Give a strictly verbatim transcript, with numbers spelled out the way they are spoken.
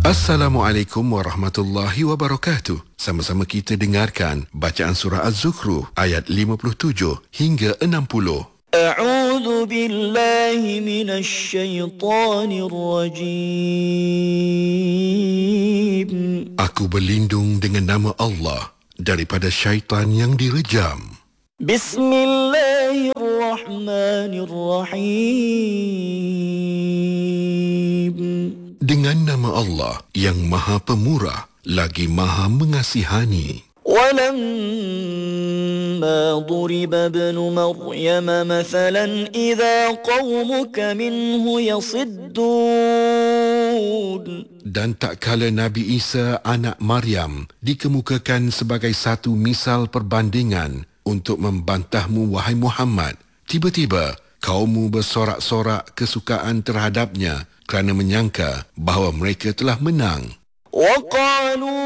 Assalamualaikum warahmatullahi wabarakatuh. Sama-sama kita dengarkan bacaan surah Az-Zukhruf ayat lima puluh tujuh hingga enam puluh. A'udzu billahi minasy syaithanir rajim. Aku berlindung dengan nama Allah daripada syaitan yang direjam. Bismillahirrahmanirrahim. Dengan nama Allah yang Maha Pemurah lagi Maha Mengasihani. ولما ضرب ابن مريم مثلا إذا قومك منه يصدون. Dan tak kala Nabi Isa anak Maryam dikemukakan sebagai satu misal perbandingan untuk membantahmu wahai Muhammad, tiba-tiba kaummu bersorak-sorak kesukaan terhadapnya kerana menyangka bahawa mereka telah menang. وقالوا